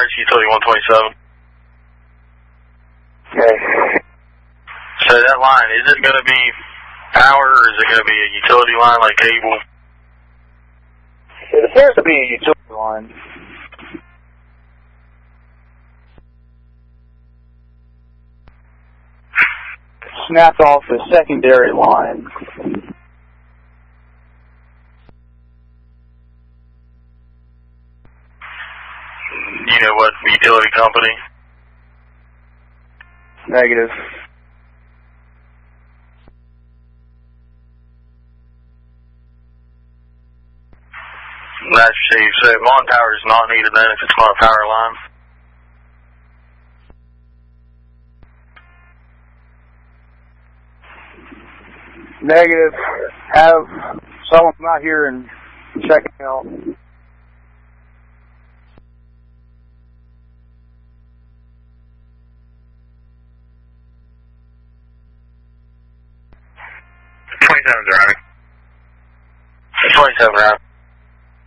emergency utility 127. Okay. So that line, is it going to be power or is it going to be a utility line like cable? It appears to be a utility line. Snapped off the secondary line. You know what utility company? Negative. That's received. So lawn power is not needed then if it's on a power line? Negative. Have someone come out here and check it out. Driving. 27 driving.